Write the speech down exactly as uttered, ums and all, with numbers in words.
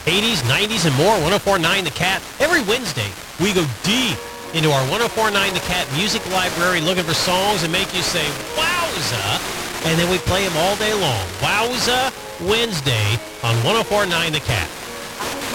eighties, nineties, and more. one oh four point nine The Cat. Every Wednesday, we go deep into our one oh four point nine The Cat music library looking for songs that make you say, wowza, and then we play them all day long. Wowza Wednesday on one oh four point nine The Cat.